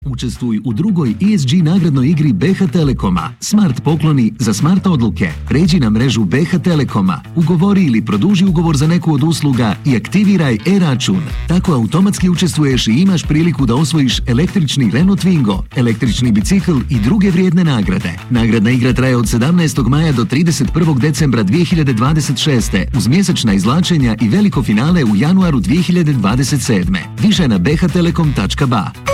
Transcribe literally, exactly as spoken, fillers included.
Učestvuj u drugoj E S G nagradnoj igri B H Telekoma. Smart pokloni za smart odluke. Pređi na mrežu B H Telekoma, ugovori ili produži ugovor za neku od usluga i aktiviraj e-račun. Tako automatski učestvuješ i imaš priliku da osvojiš električni Renault Twingo, električni bicikl i druge vrijedne nagrade. Nagradna igra traje od sedamnaestog maja do trideset prvog decembra dvije hiljade dvadeset šeste uz mjesečna izvlačenja i veliko finale u januaru dvije hiljade dvadeset sedme. Više na b h telekom tačka b a.